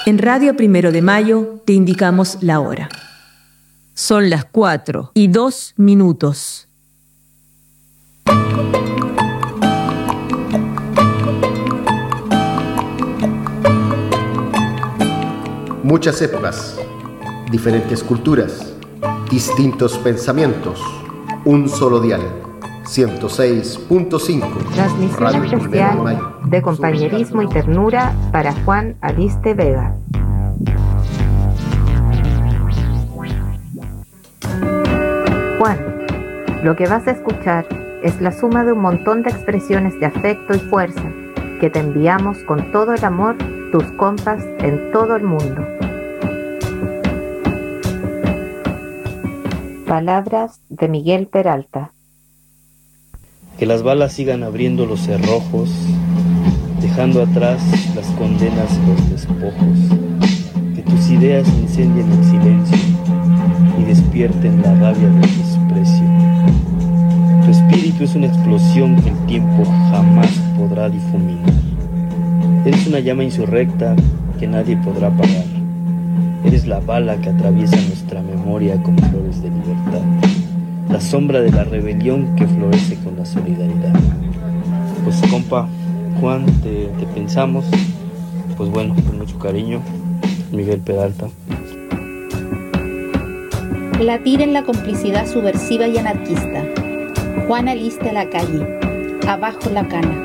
En Radio Primero de Mayo te indicamos la hora. Son las 4:02. Muchas épocas, diferentes culturas, distintos pensamientos, un solo dial, 106.5. Transmisión especial de compañerismo y ternura para Juan Aliste Vega. Juan, lo que vas a escuchar es la suma de un montón de expresiones de afecto y fuerza que te enviamos con todo el amor, tus compas en todo el mundo. Palabras de Miguel Peralta. Que las balas sigan abriendo los cerrojos, dejando atrás las condenas y los despojos. Que tus ideas incendien el silencio y despierten la rabia del desprecio. Tu espíritu es una explosión que el tiempo jamás podrá difuminar. Eres una llama insurrecta que nadie podrá apagar. Eres la bala que atraviesa nuestra memoria con flores de libertad. La sombra de la rebelión que florece con la solidaridad. Pues compa, Juan, te pensamos. Pues bueno, con mucho cariño, Miguel Peralta. Latir en la complicidad subversiva y anarquista. Juan Aliste a la calle. Abajo la cana.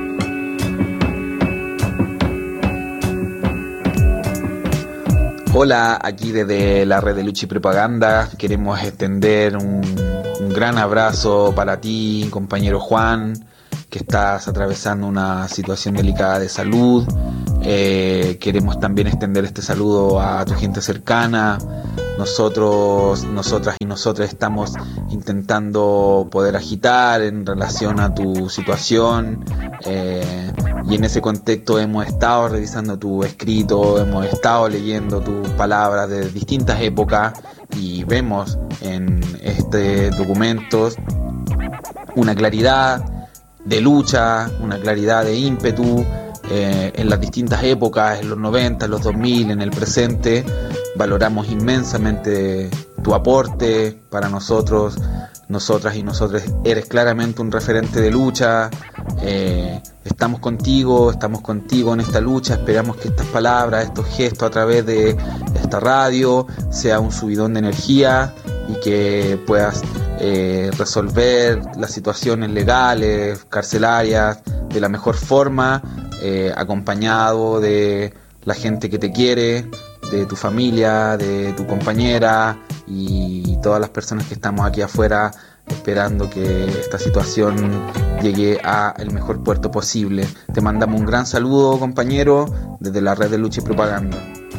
Hola, aquí desde la red de lucha y propaganda queremos extender un gran abrazo para ti, compañero Juan, que estás atravesando una situación delicada de salud. Queremos también extender este saludo a tu gente cercana. Nosotras y nosotros estamos intentando poder agitar en relación a tu situación, y en ese contexto hemos estado revisando tu escrito, hemos estado leyendo tus palabras de distintas épocas y vemos en este documento una claridad de lucha, una claridad de ímpetu en las distintas épocas, en los 90, en los 2000, en el presente. Valoramos inmensamente tu aporte para nosotros, nosotras y nosotros. Eres claramente un referente de lucha. Estamos contigo en esta lucha. Esperamos que estas palabras, estos gestos a través de esta radio sea un subidón de energía y que puedas resolver las situaciones legales, carcelarias de la mejor forma, acompañado de la gente que te quiere, de tu familia, de tu compañera y todas las personas que estamos aquí afuera esperando que esta situación llegue a el mejor puerto posible. Te mandamos un gran saludo, compañero, desde la red de lucha y propaganda.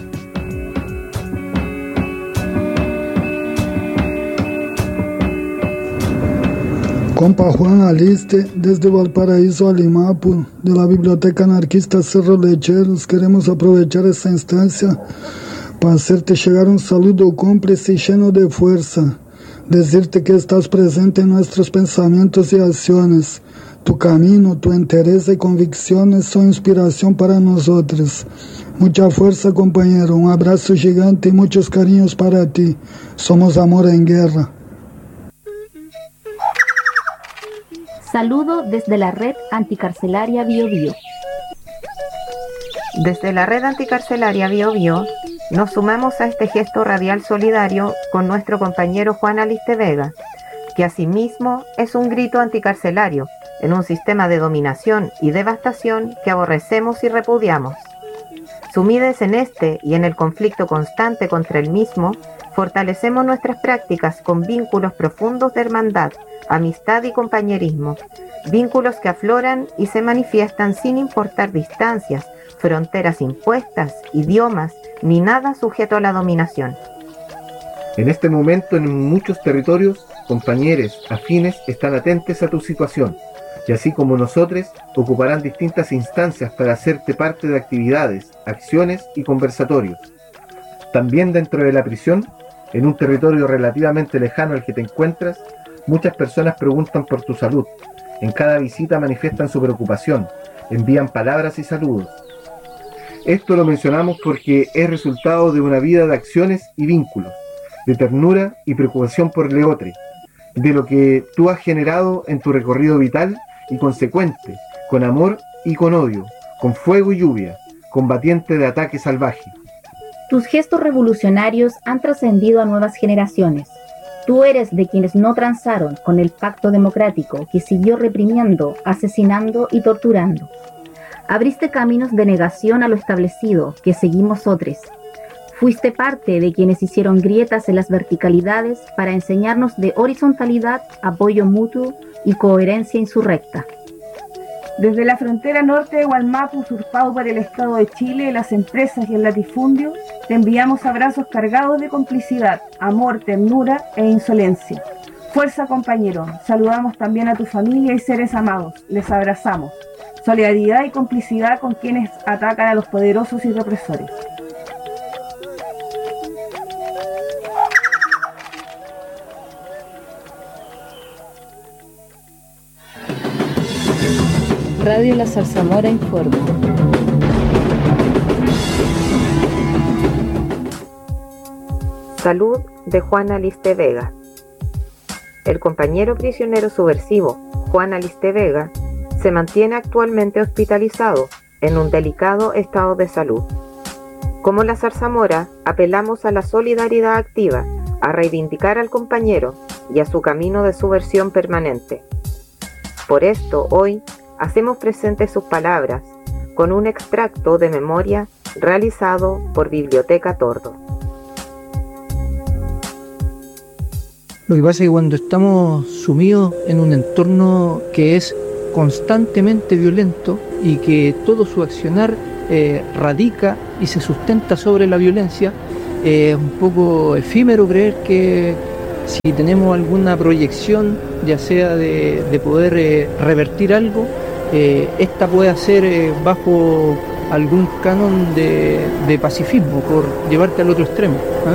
Compa Juan Aliste, desde Valparaíso a Limapu, de la Biblioteca Anarquista Cerro Lecheros, queremos aprovechar esta instancia para hacerte llegar un saludo cómplice y lleno de fuerza, decirte que estás presente en nuestros pensamientos y acciones. Tu camino, tu interés y convicciones son inspiración para nosotros. Mucha fuerza, compañero, un abrazo gigante y muchos cariños para ti. Somos amor en guerra. Saludo desde la red anticarcelaria Bio Bio. Desde la red anticarcelaria Bio Bio, nos sumamos a este gesto radial solidario con nuestro compañero Juan Aliste Vega, que asimismo es un grito anticarcelario en un sistema de dominación y devastación que aborrecemos y repudiamos. Sumides en este y en el conflicto constante contra el mismo, fortalecemos nuestras prácticas con vínculos profundos de hermandad, amistad y compañerismo, vínculos que afloran y se manifiestan sin importar distancias, fronteras impuestas, idiomas, ni nada sujeto a la dominación. En este momento, en muchos territorios, compañeros afines están atentos a tu situación, y así como nosotros, ocuparán distintas instancias para hacerte parte de actividades, acciones y conversatorios. También dentro de la prisión, en un territorio relativamente lejano al que te encuentras, muchas personas preguntan por tu salud. En cada visita manifiestan su preocupación, envían palabras y saludos. Esto lo mencionamos porque es resultado de una vida de acciones y vínculos, de ternura y preocupación por el otro, de lo que tú has generado en tu recorrido vital y consecuente, con amor y con odio, con fuego y lluvia, combatiente de ataque salvaje. Tus gestos revolucionarios han trascendido a nuevas generaciones. Tú eres de quienes no transaron con el pacto democrático que siguió reprimiendo, asesinando y torturando. Abriste caminos de negación a lo establecido que seguimos otros. Fuiste parte de quienes hicieron grietas en las verticalidades para enseñarnos de horizontalidad, apoyo mutuo y coherencia insurrecta. Desde la frontera norte de Wallmapu, usurpado por el Estado de Chile, las empresas y el latifundio, te enviamos abrazos cargados de complicidad, amor, ternura e insolencia. Fuerza, compañero. Saludamos también a tu familia y seres amados. Les abrazamos. Solidaridad y complicidad con quienes atacan a los poderosos y represores. Radio La Zarzamora informa. Salud de Juan Aliste Vega. El compañero prisionero subversivo Juan Aliste Vega se mantiene actualmente hospitalizado en un delicado estado de salud. Como la Zarzamora, apelamos a la solidaridad activa, a reivindicar al compañero y a su camino de subversión permanente. Por esto, hoy, hacemos presentes sus palabras con un extracto de memoria realizado por Biblioteca Tordo. Lo que pasa es que cuando estamos sumidos en un entorno que es constantemente violento y que todo su accionar radica y se sustenta sobre la violencia, es un poco efímero creer que si tenemos alguna proyección, ya sea de poder revertir algo, esta puede ser bajo algún canon de pacifismo, por llevarte al otro extremo.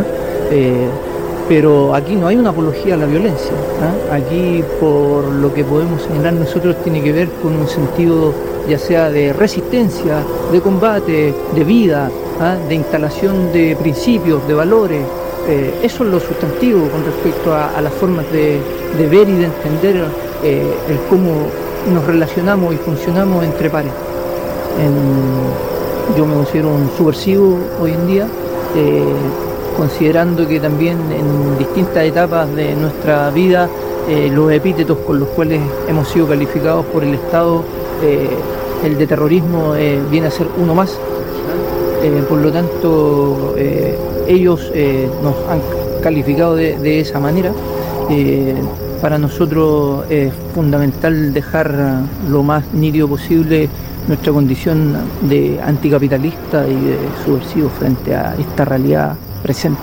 Pero aquí no hay una apología a la violencia. Aquí, por lo que podemos señalar nosotros, tiene que ver con un sentido ya sea de resistencia, de combate, de vida, de instalación de principios, de valores. Eso es lo sustantivo con respecto a las formas de ver y de entender el cómo nos relacionamos y funcionamos entre pares. Yo me considero un subversivo hoy en día, considerando que también en distintas etapas de nuestra vida los epítetos con los cuales hemos sido calificados por el Estado, el de terrorismo viene a ser uno más. Por lo tanto, ellos nos han calificado de esa manera. Para nosotros es fundamental dejar lo más nítido posible nuestra condición de anticapitalista y de subversivo frente a esta realidad presente.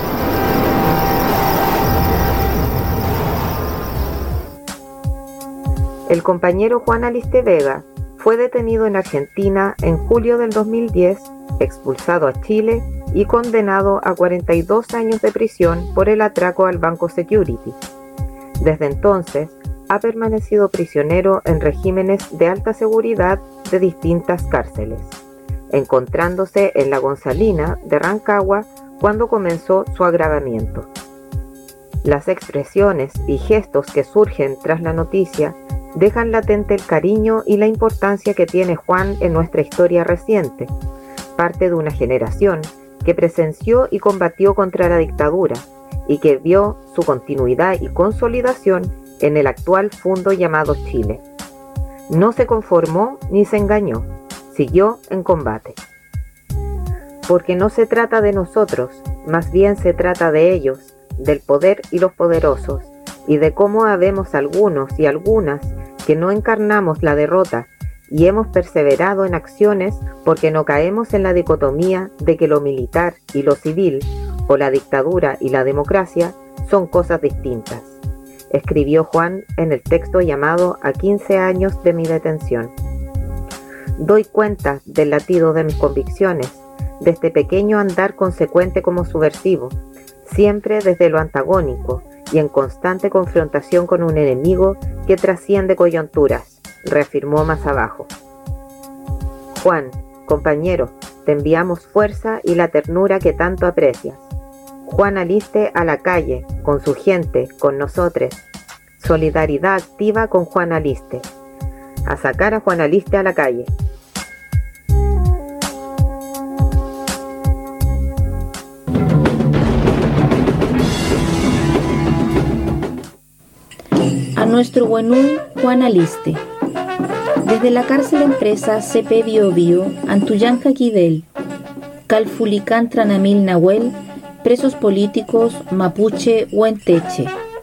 El compañero Juan Aliste Vega fue detenido en Argentina en julio del 2010, expulsado a Chile y condenado a 42 años de prisión por el atraco al Banco Security. Desde entonces, ha permanecido prisionero en regímenes de alta seguridad de distintas cárceles, encontrándose en la Gonzalina de Rancagua cuando comenzó su agravamiento. Las expresiones y gestos que surgen tras la noticia dejan latente el cariño y la importancia que tiene Juan en nuestra historia reciente, parte de una generación que presenció y combatió contra la dictadura y que vio su continuidad y consolidación en el actual fundo llamado Chile. No se conformó ni se engañó, siguió en combate. Porque no se trata de nosotros, más bien se trata de ellos, del poder y los poderosos, y de cómo habemos algunos y algunas que no encarnamos la derrota y hemos perseverado en acciones porque no caemos en la dicotomía de que lo militar y lo civil, o la dictadura y la democracia, son cosas distintas, escribió Juan en el texto llamado A 15 años de mi detención. Doy cuenta del latido de mis convicciones, de este pequeño andar consecuente como subversivo, siempre desde lo antagónico y en constante confrontación con un enemigo que trasciende coyunturas, reafirmó más abajo. Juan, Compañero, te enviamos fuerza y la ternura que tanto aprecias. Juan Aliste a la calle, con su gente, con nosotros. Solidaridad activa con Juan Aliste. A sacar a Juan Aliste a la calle. A nuestro Huenún Juan Aliste. Desde la cárcel empresa CP Biobío, Antullanca Quidel, Calfulicán Tranamil Nahuel, presos políticos Mapuche Huenteche.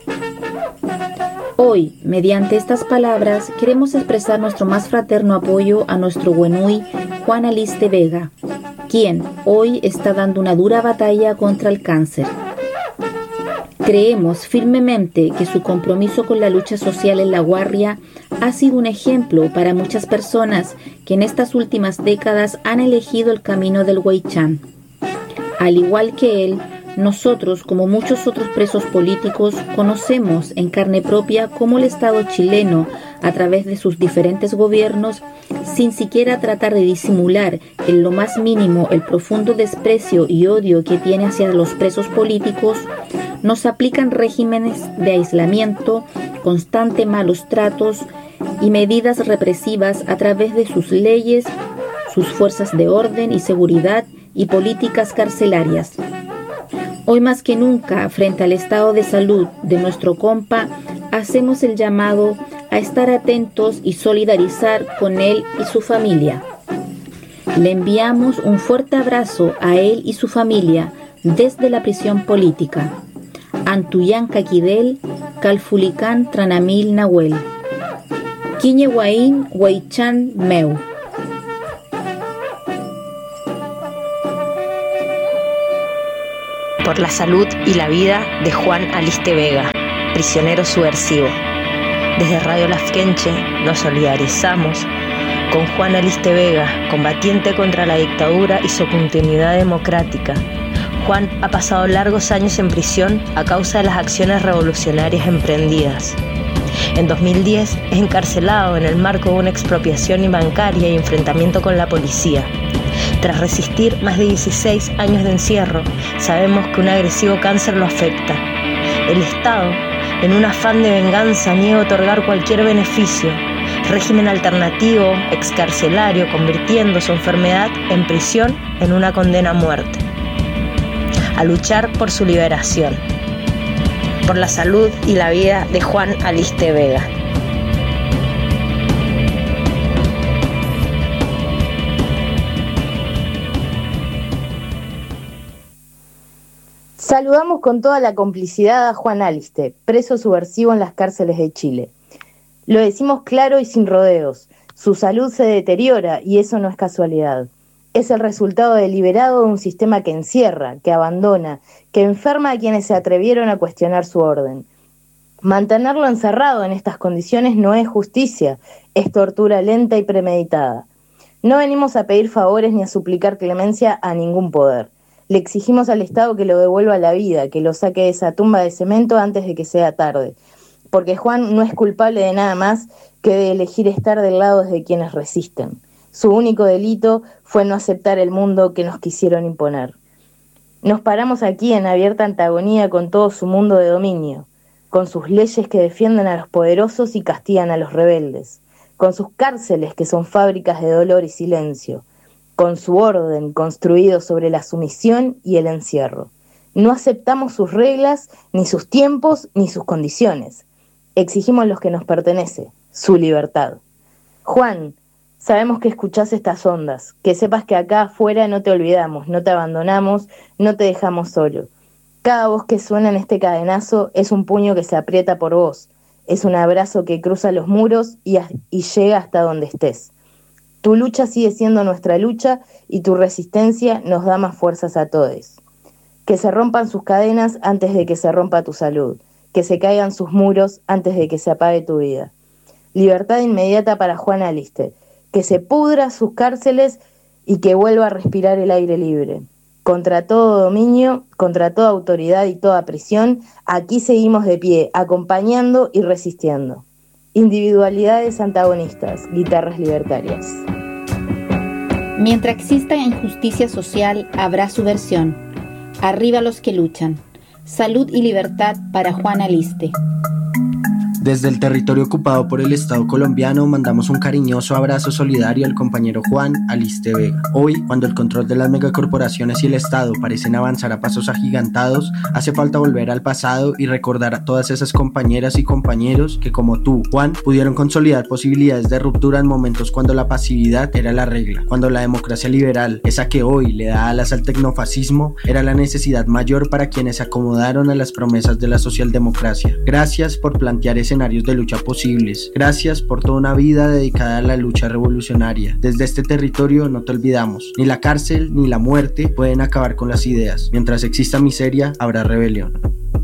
Hoy, mediante estas palabras, queremos expresar nuestro más fraterno apoyo a nuestro Huenui Juan Aliste Vega, quien hoy está dando una dura batalla contra el cáncer. Creemos firmemente que su compromiso con la lucha social en La Guarria ha sido un ejemplo para muchas personas que en estas últimas décadas han elegido el camino del Huaychán. Al igual que él, nosotros, como muchos otros presos políticos, conocemos en carne propia cómo el Estado chileno, a través de sus diferentes gobiernos, sin siquiera tratar de disimular en lo más mínimo el profundo desprecio y odio que tiene hacia los presos políticos, nos aplican regímenes de aislamiento, constante malos tratos y medidas represivas a través de sus leyes, sus fuerzas de orden y seguridad y políticas carcelarias. Hoy más que nunca, frente al estado de salud de nuestro compa, hacemos el llamado a estar atentos y solidarizar con él y su familia. Le enviamos un fuerte abrazo a él y su familia desde la prisión política. Antullanca Quidel, Calfulicán Tranamil Nahuel. Quiñehuaín Huaychán Meu. Por la salud y la vida de Juan Aliste Vega, prisionero subversivo. Desde Radio Lafkenche nos solidarizamos con Juan Aliste Vega, combatiente contra la dictadura y su continuidad democrática. Juan ha pasado largos años en prisión a causa de las acciones revolucionarias emprendidas. En 2010 es encarcelado en el marco de una expropiación bancaria y enfrentamiento con la policía. Tras resistir más de 16 años de encierro, sabemos que un agresivo cáncer lo afecta. El Estado, en un afán de venganza, niega otorgar cualquier beneficio. Régimen alternativo, excarcelario, convirtiendo su enfermedad en prisión en una condena a muerte. A luchar por su liberación. Por la salud y la vida de Juan Aliste Vega. Saludamos con toda la complicidad a Juan Aliste, preso subversivo en las cárceles de Chile. Lo decimos claro y sin rodeos. Su salud se deteriora y eso no es casualidad. Es el resultado deliberado de un sistema que encierra, que abandona, que enferma a quienes se atrevieron a cuestionar su orden. Mantenerlo encerrado en estas condiciones no es justicia, es tortura lenta y premeditada. No venimos a pedir favores ni a suplicar clemencia a ningún poder. Le exigimos al Estado que lo devuelva a la vida, que lo saque de esa tumba de cemento antes de que sea tarde. Porque Juan no es culpable de nada más que de elegir estar del lado de quienes resisten. Su único delito fue no aceptar el mundo que nos quisieron imponer. Nos paramos aquí en abierta antagonía con todo su mundo de dominio, con sus leyes que defienden a los poderosos y castigan a los rebeldes, con sus cárceles que son fábricas de dolor y silencio, con su orden construido sobre la sumisión y el encierro. No aceptamos sus reglas, ni sus tiempos, ni sus condiciones. Exigimos lo que nos pertenece, su libertad. Juan, sabemos que escuchás estas ondas, que sepas que acá afuera no te olvidamos, no te abandonamos, no te dejamos solo. Cada voz que suena en este cadenazo es un puño que se aprieta por vos, es un abrazo que cruza los muros y llega hasta donde estés. Tu lucha sigue siendo nuestra lucha y tu resistencia nos da más fuerzas a todos. Que se rompan sus cadenas antes de que se rompa tu salud, que se caigan sus muros antes de que se apague tu vida. Libertad inmediata para Juan Aliste, que se pudra sus cárceles y que vuelva a respirar el aire libre. Contra todo dominio, contra toda autoridad y toda prisión, aquí seguimos de pie, acompañando y resistiendo. Individualidades antagonistas, guitarras libertarias. Mientras exista injusticia social, habrá subversión. Arriba los que luchan. Salud y libertad para Juan Aliste. Desde el territorio ocupado por el Estado colombiano mandamos un cariñoso abrazo solidario al compañero Juan Aliste Vega. Hoy, cuando el control de las megacorporaciones y el Estado parecen avanzar a pasos agigantados, hace falta volver al pasado y recordar a todas esas compañeras y compañeros que, como tú, Juan, pudieron consolidar posibilidades de ruptura en momentos cuando la pasividad era la regla, cuando la democracia liberal, esa que hoy le da alas al tecnofascismo, era la necesidad mayor para quienes se acomodaron a las promesas de la socialdemocracia. Gracias por plantear escenarios de lucha posibles. Gracias por toda una vida dedicada a la lucha revolucionaria. Desde este territorio no te olvidamos. Ni la cárcel ni la muerte pueden acabar con las ideas. Mientras exista miseria, habrá rebelión.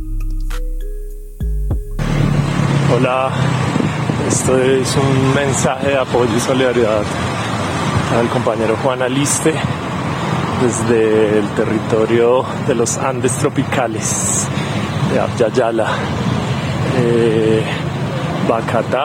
Hola, esto es un mensaje de apoyo y solidaridad al compañero Juan Aliste desde el territorio de los Andes tropicales de Abya Yala. Bacatá.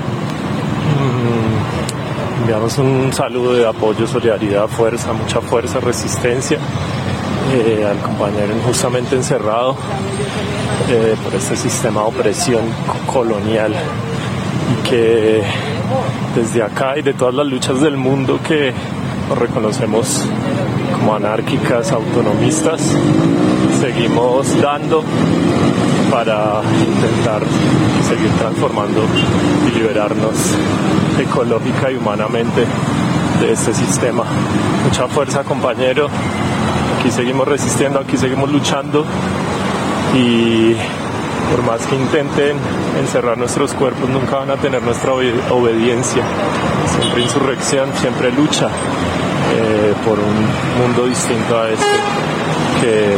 Enviamos un saludo de apoyo, solidaridad, fuerza, mucha fuerza, resistencia al compañero injustamente encerrado por este sistema de opresión colonial, y que desde acá y de todas las luchas del mundo que nos reconocemos como anárquicas, autonomistas, seguimos dando para intentar seguir transformando y liberarnos ecológica y humanamente de este sistema. Mucha fuerza, compañero. Aquí seguimos resistiendo, aquí seguimos luchando, y por más que intenten encerrar nuestros cuerpos, nunca van a tener nuestra obediencia. Siempre insurrección, siempre lucha por un mundo distinto a este que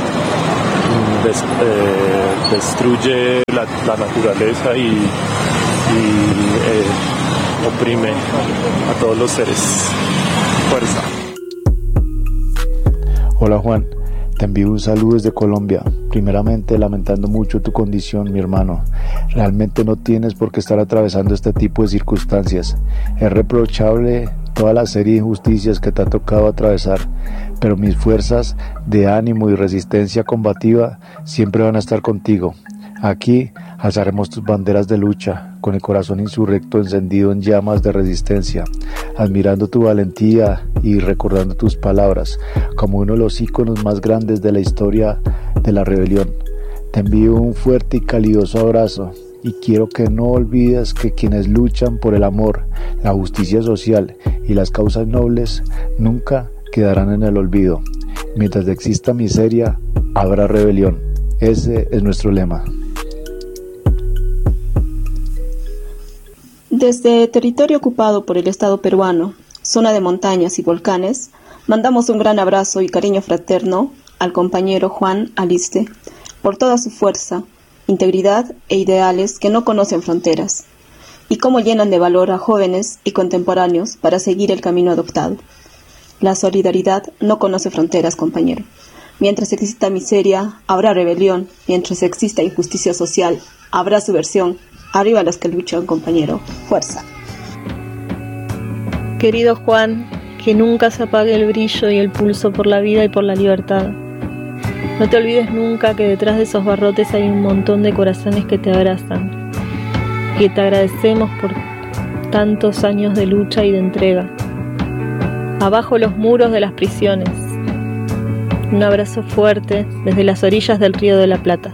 destruye la naturaleza y oprime a todos los seres. Fuerza. Hola Juan, te envío un saludo desde Colombia. Primeramente lamentando mucho tu condición, mi hermano. Realmente no tienes por qué estar atravesando este tipo de circunstancias. Es reprochable toda la serie de injusticias que te ha tocado atravesar, pero mis fuerzas de ánimo y resistencia combativa siempre van a estar contigo. Aquí alzaremos tus banderas de lucha, con el corazón insurrecto encendido en llamas de resistencia, admirando tu valentía y recordando tus palabras, como uno de los íconos más grandes de la historia de la rebelión. Te envío un fuerte y calidoso abrazo, y quiero que no olvides que quienes luchan por el amor, la justicia social y las causas nobles nunca quedarán en el olvido. Mientras exista miseria, habrá rebelión. Ese es nuestro lema. Desde territorio ocupado por el Estado peruano, zona de montañas y volcanes, mandamos un gran abrazo y cariño fraterno al compañero Juan Aliste por toda su fuerza, integridad e ideales que no conocen fronteras, y cómo llenan de valor a jóvenes y contemporáneos para seguir el camino adoptado. La solidaridad no conoce fronteras, compañero. Mientras exista miseria, habrá rebelión. Mientras exista injusticia social, habrá subversión. Arriba los que luchan, compañero. Fuerza. Querido Juan, que nunca se apague el brillo y el pulso por la vida y por la libertad. No te olvides nunca que detrás de esos barrotes hay un montón de corazones que te abrazan, que te agradecemos por tantos años de lucha y de entrega. Abajo los muros de las prisiones. Un abrazo fuerte desde las orillas del Río de la Plata.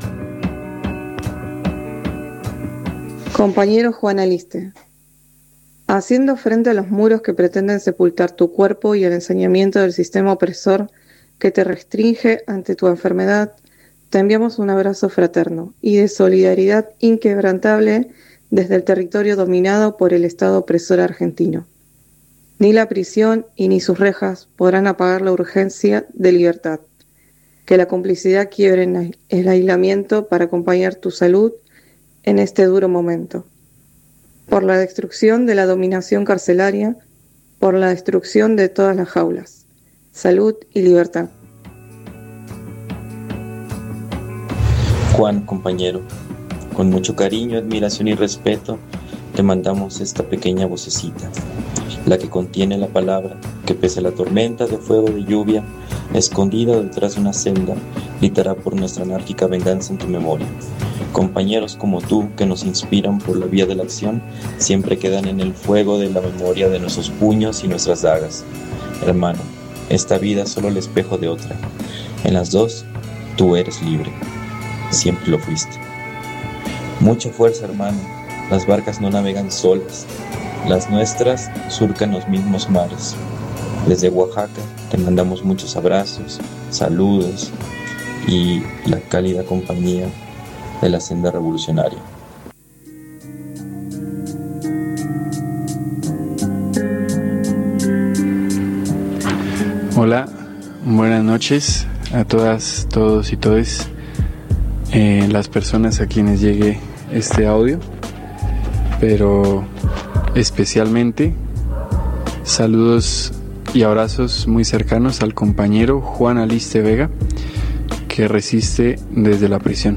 Compañero Juan Aliste, haciendo frente a los muros que pretenden sepultar tu cuerpo y el ensañamiento del sistema opresor que te restringe ante tu enfermedad, te enviamos un abrazo fraterno y de solidaridad inquebrantable desde el territorio dominado por el Estado opresor argentino. Ni la prisión y ni sus rejas podrán apagar la urgencia de libertad. Que la complicidad quiebre en el aislamiento para acompañar tu salud en este duro momento. Por la destrucción de la dominación carcelaria, por la destrucción de todas las jaulas. Salud y libertad. Juan, compañero, con mucho cariño, admiración y respeto, te mandamos esta pequeña vocecita. la que contiene la palabra, que pese a la tormenta de fuego de lluvia, escondida detrás de una celda, gritará por nuestra anárquica venganza en tu memoria. Compañeros como tú, que nos inspiran por la vía de la acción, siempre quedan en el fuego de la memoria de nuestros puños y nuestras dagas. Hermano, esta vida es solo el espejo de otra. En las dos, tú eres libre. Siempre lo fuiste. Mucha fuerza, hermano. Las barcas no navegan solas. Las nuestras surcan los mismos mares. Desde Oaxaca te mandamos muchos abrazos, saludos y la cálida compañía de la senda revolucionaria. Hola, buenas noches a todas, todos y todes, las personas a quienes llegue este audio, pero especialmente saludos y abrazos muy cercanos al compañero Juan Aliste Vega, que resiste desde la prisión.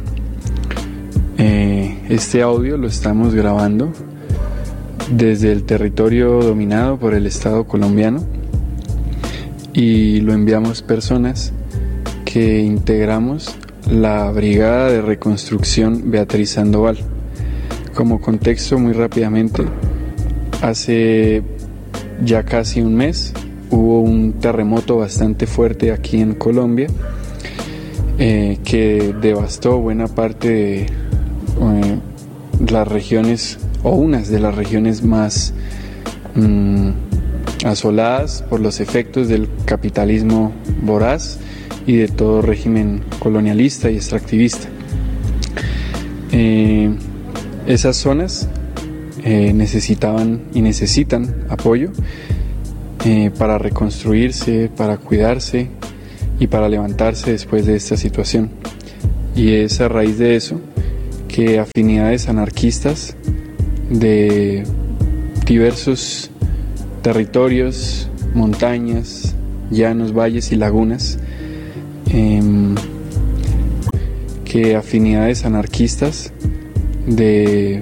Este audio lo estamos grabando desde el territorio dominado por el Estado colombiano y lo enviamos personas que integramos la Brigada de Reconstrucción Beatriz Sandoval. Como contexto, muy rápidamente, hace ya casi un mes hubo un terremoto bastante fuerte aquí en Colombia que devastó buena parte de las regiones, o unas de las regiones más asoladas por los efectos del capitalismo voraz y de todo régimen colonialista y extractivista. Esas zonas necesitaban y necesitan apoyo para reconstruirse, para cuidarse y para levantarse después de esta situación. Y es a raíz de eso que afinidades anarquistas de diversos territorios, montañas, llanos, valles y lagunas, que afinidades anarquistas de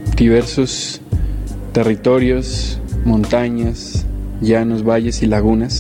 diversos territorios, montañas, llanos, valles y lagunas,